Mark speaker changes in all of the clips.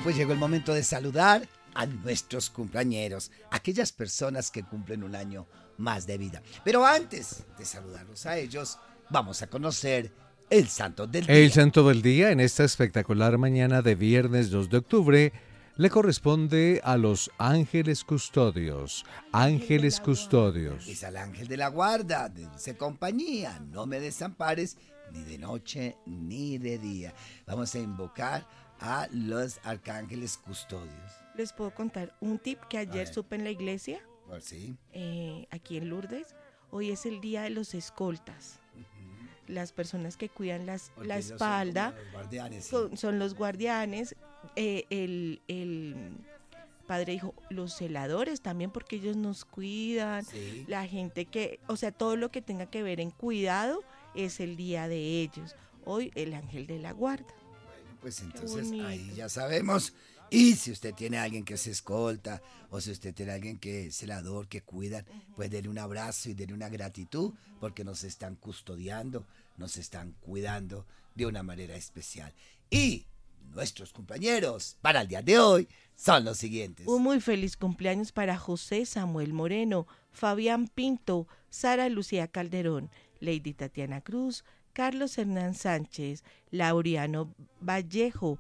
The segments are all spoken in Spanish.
Speaker 1: pues llegó el momento de saludar a nuestros cumpleañeros, aquellas personas que cumplen un año más de vida. Pero antes de saludarlos a ellos, vamos a conocer el santo del día.
Speaker 2: El santo del día en esta espectacular mañana de viernes 2 de octubre le corresponde a los ángeles custodios. Ángeles custodios.
Speaker 1: Es al ángel de la guarda, de dulce compañía, no me desampares ni de noche ni de día. Vamos a invocar a los arcángeles custodios.
Speaker 3: Les puedo contar un tip que ayer supe en la iglesia,
Speaker 1: ¿Sí?
Speaker 3: aquí en Lourdes. Hoy es el día de los escoltas. Las personas que cuidan la espalda son los guardianes. El padre dijo, los celadores también, porque ellos nos cuidan.
Speaker 1: Sí.
Speaker 3: La gente que, o sea, todo lo que tenga que ver en cuidado es el día de ellos. Hoy el ángel de la guarda.
Speaker 1: Bueno, pues entonces ahí ya sabemos. Y si usted tiene a alguien que se escolta, o si usted tiene a alguien que es celador, que cuidan, pues denle un abrazo y denle una gratitud, porque nos están custodiando, nos están cuidando de una manera especial. Y nuestros compañeros para el día de hoy son los siguientes.
Speaker 3: Un muy feliz cumpleaños para José Samuel Moreno, Fabián Pinto, Sara Lucía Calderón, Lady Tatiana Cruz, Carlos Hernán Sánchez, Laureano Vallejo,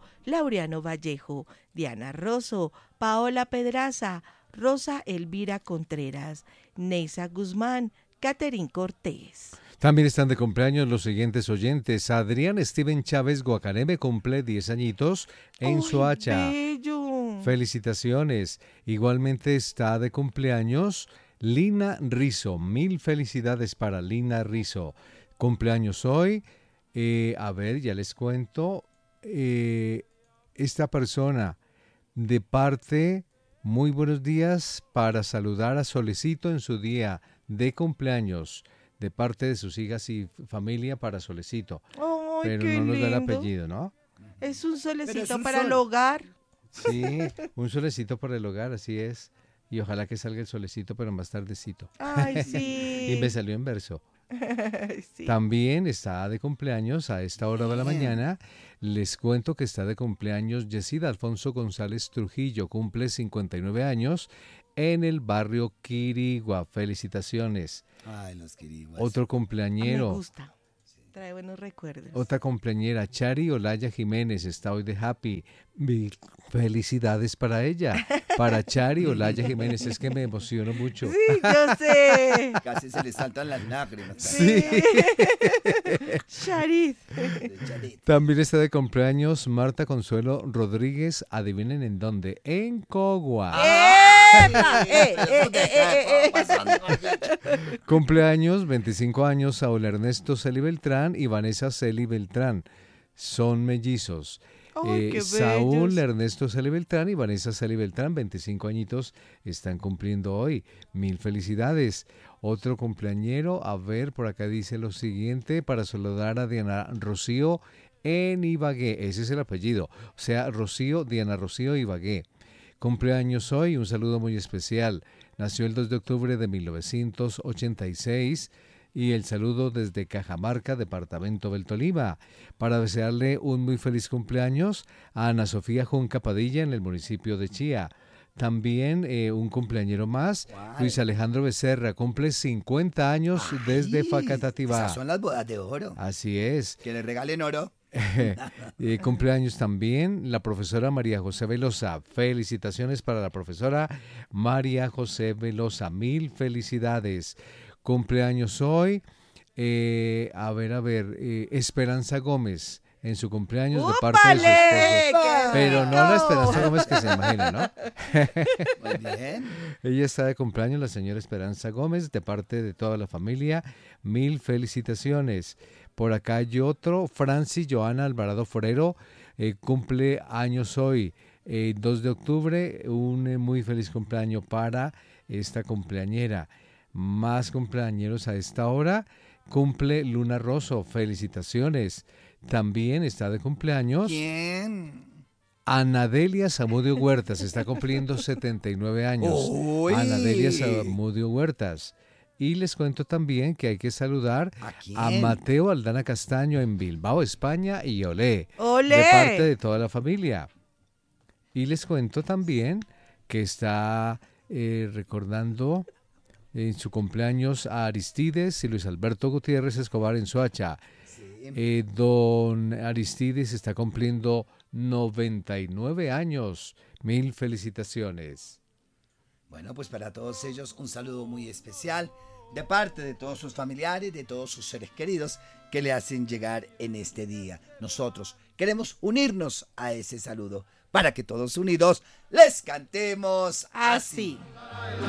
Speaker 3: Diana Rosso, Paola Pedraza, Rosa Elvira Contreras, Neisa Guzmán, Caterín Cortés.
Speaker 2: También están de cumpleaños los siguientes oyentes. Adrián Steven Chávez Guacareme cumple 10 añitos en Soacha.
Speaker 3: ¡Bello!
Speaker 2: Felicitaciones. Igualmente está de cumpleaños Lina Rizo. 1000 felicidades para Lina Rizo. Cumpleaños hoy. A ver, ya les cuento. Esta persona de parte, muy buenos días para saludar a Solecito en su día de cumpleaños. De parte de sus hijas y familia para Solecito.
Speaker 3: ¡Ay,
Speaker 2: pero
Speaker 3: qué
Speaker 2: no nos da el
Speaker 3: lindo!
Speaker 2: apellido, ¿no?
Speaker 3: Es un solecito
Speaker 1: es un
Speaker 3: para
Speaker 1: sol.
Speaker 3: el hogar.
Speaker 2: Sí, un solecito para el hogar, así es. Y ojalá que salga el solecito, pero más tardecito.
Speaker 3: ¡Ay, sí!
Speaker 2: Y me salió en verso.
Speaker 3: Sí.
Speaker 2: También está de cumpleaños a esta hora de la mañana. Les cuento que está de cumpleaños Yesida Alfonso González Trujillo. Cumple 59 años en el barrio Quirigua. Felicitaciones.
Speaker 1: Ay, los quiriguas.
Speaker 2: Otro
Speaker 3: Me
Speaker 2: cumpleañero.
Speaker 3: gusta. Trae buenos recuerdos.
Speaker 2: Otra cumpleañera, Chari Olaya Jiménez, está hoy de happy. Felicidades para ella, para Chari Olaya Jiménez. Es que me emociono mucho.
Speaker 3: Sí, yo sé.
Speaker 1: Casi se le saltan las lágrimas.
Speaker 2: Sí.
Speaker 3: Charit.
Speaker 1: De Charit.
Speaker 2: También está de cumpleaños Marta Consuelo Rodríguez. Adivinen en dónde. En Cogua.
Speaker 3: ¡Epa!
Speaker 2: Cumpleaños, 25 años, Saúl Ernesto Celi Beltrán y Vanessa Celi Beltrán. Son mellizos.
Speaker 3: ¡Ay, qué
Speaker 2: Saúl
Speaker 3: bellos!
Speaker 2: Ernesto Celi Beltrán y Vanessa Celi Beltrán, 25 añitos, están cumpliendo hoy. 1000 felicidades. Otro cumpleañero, a ver, por acá dice lo siguiente, para saludar a Diana Rocío en Ibagué. Ese es el apellido. O sea, Rocío, Diana Rocío Ibagué. Cumpleaños hoy, un saludo muy especial. Nació el 2 de octubre de 1986 y el saludo desde Cajamarca, departamento del Tolima, para desearle un muy feliz cumpleaños a Ana Sofía Junca Padilla en el municipio de Chía. También un cumpleañero más,
Speaker 1: ¿Cuál?
Speaker 2: Luis Alejandro Becerra, cumple 50 años desde Facatativá.
Speaker 1: Esas son las bodas de oro.
Speaker 2: Así es.
Speaker 1: Que le regalen oro.
Speaker 2: Cumpleaños también la profesora María José Velosa. Felicitaciones para la profesora María José Velosa. 1000 felicidades. Cumpleaños hoy. Esperanza Gómez en su cumpleaños de parte de su
Speaker 3: ¡Úpale!
Speaker 2: esposo.
Speaker 3: ¡Qué
Speaker 2: Pero no la
Speaker 3: rico!
Speaker 2: Esperanza Gómez que se imagina, ¿no?
Speaker 1: Muy bien.
Speaker 2: Ella está de cumpleaños, la señora Esperanza Gómez, de parte de toda la familia. 1000 felicitaciones. Por acá hay otro, Francis Joana Alvarado Forero, cumple años hoy, 2 de octubre, un muy feliz cumpleaños para esta cumpleañera. Más cumpleañeros a esta hora, cumple Luna Rosso, felicitaciones. También está de cumpleaños
Speaker 1: ¿Quién?
Speaker 2: Anadelia Zamudio Huertas, está cumpliendo 79 años.
Speaker 1: ¡Uy!
Speaker 2: Anadelia Zamudio Huertas. Y les cuento también que hay que saludar
Speaker 1: ¿A quién?
Speaker 2: a Mateo Aldana Castaño en Bilbao, España, y olé,
Speaker 3: ¡Olé!
Speaker 2: de parte de toda la familia. Y les cuento también que está recordando en su cumpleaños a Aristides y Luis Alberto Gutiérrez Escobar en Soacha. Sí. Don Aristides está cumpliendo 99 años. 1000 felicitaciones.
Speaker 1: Bueno, pues para todos ellos un saludo muy especial de parte de todos sus familiares, de todos sus seres queridos que le hacen llegar en este día. Nosotros queremos unirnos a ese saludo para que todos unidos les cantemos así.